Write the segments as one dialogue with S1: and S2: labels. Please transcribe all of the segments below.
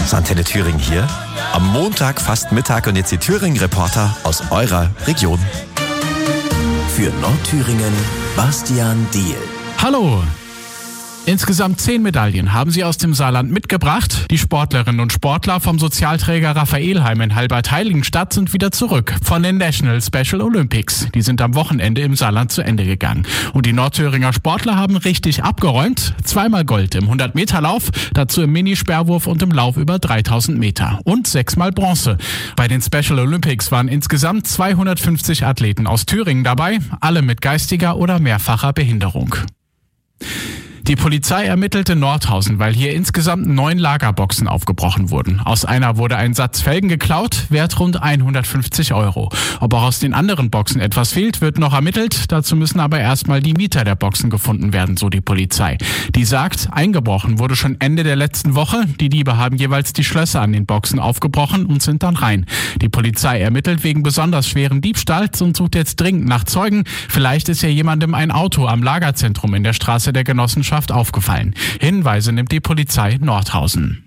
S1: Das ist Antenne Thüringen hier. Am Montag, fast Mittag, und jetzt die Thüringen-Reporter aus eurer Region.
S2: Für Nordthüringen, Bastian Diehl.
S3: Hallo! Insgesamt 10 Medaillen haben sie aus dem Saarland mitgebracht. Die Sportlerinnen und Sportler vom Sozialträger Raphaelheim in Halbertheiligenstadt sind wieder zurück von den National Special Olympics. Die sind am Wochenende im Saarland zu Ende gegangen. Und die Nordthüringer Sportler haben richtig abgeräumt. 2-mal Gold im 100-Meter-Lauf, dazu im Minisperrwurf und im Lauf über 3000 Meter. Und 6-mal Bronze. Bei den Special Olympics waren insgesamt 250 Athleten aus Thüringen dabei, alle mit geistiger oder mehrfacher Behinderung. Die Polizei ermittelt in Nordhausen, weil hier insgesamt 9 Lagerboxen aufgebrochen wurden. Aus einer wurde ein Satz Felgen geklaut, wert rund 150 €. Ob auch aus den anderen Boxen etwas fehlt, wird noch ermittelt. Dazu müssen aber erstmal die Mieter der Boxen gefunden werden, so die Polizei. Die sagt, eingebrochen wurde schon Ende der letzten Woche. Die Diebe haben jeweils die Schlösser an den Boxen aufgebrochen und sind dann rein. Die Polizei ermittelt wegen besonders schweren Diebstahls und sucht jetzt dringend nach Zeugen. Vielleicht ist ja jemandem ein Auto am Lagerzentrum in der Straße der Genossenschaft aufgefallen. Hinweise nimmt die Polizei Nordhausen.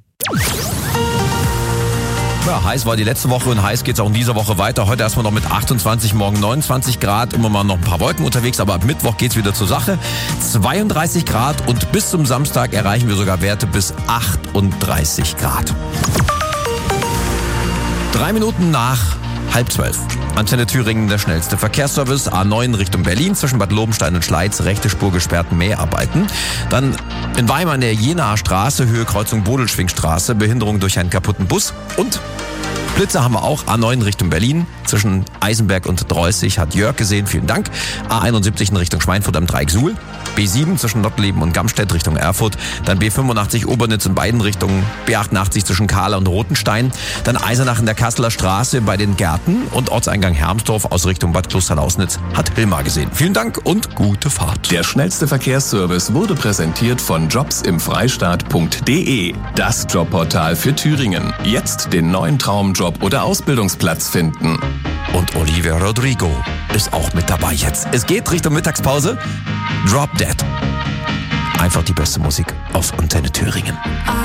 S1: Ja, heiß war die letzte Woche und heiß geht's auch in dieser Woche weiter. Heute erstmal noch mit 28, morgen 29 Grad. Immer mal noch ein paar Wolken unterwegs, aber ab Mittwoch geht's wieder zur Sache. 32 Grad und bis zum Samstag erreichen wir sogar Werte bis 38 Grad. 3 Minuten nach 11:30. Antenne Thüringen, der schnellste Verkehrsservice. A9 Richtung Berlin, zwischen Bad Lobenstein und Schleiz, rechte Spur gesperrt, Mäharbeiten. Dann in Weimar in der Jenaer Straße, Höhe Kreuzung Bodelschwingstraße, Behinderung durch einen kaputten Bus. Und Blitze haben wir auch, A9 Richtung Berlin, zwischen Eisenberg und Dreußig, hat Jörg gesehen, vielen Dank. A71 in Richtung Schweinfurt am Dreieck Suhl. B7 zwischen Nottleben und Gamstedt Richtung Erfurt, dann B85 Obernitz in beiden Richtungen, B88 zwischen Kahla und Rotenstein, dann Eisenach in der Kasseler Straße bei den Gärten und Ortseingang Hermsdorf aus Richtung Bad Klosterlausnitz, hat Hilmar gesehen. Vielen Dank und gute Fahrt.
S2: Der schnellste Verkehrsservice wurde präsentiert von jobsimfreistaat.de, das Jobportal für Thüringen. Jetzt den neuen Traumjob oder Ausbildungsplatz finden.
S1: Und Olivia Rodrigo ist auch mit dabei jetzt. Es geht Richtung Mittagspause. Drop Dead. Einfach die beste Musik auf Antenne Thüringen.